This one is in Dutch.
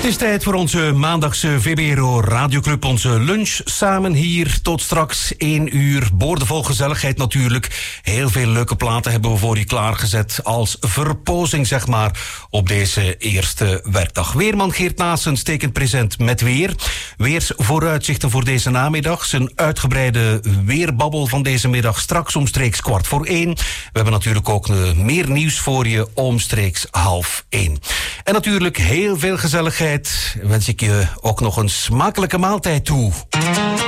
is tijd voor onze maandagse VBRO Radioclub, onze lunch. Samen hier tot straks 1 uur. Boordevol gezelligheid natuurlijk. Heel veel leuke platen hebben we voor u klaargezet als verpozing, zeg maar, op deze eerste werkdag. Weerman Geert Naessens tekent present met weer. Weersvooruitzichten voor deze namiddag. Zijn uitgebreide weerbabbel van deze middag straks omstreeks 1:15. We hebben natuurlijk ook meer nieuws voor je omstreeks 12:30. En natuurlijk heel veel gezelligheid. Wens ik je ook nog een smakelijke maaltijd toe.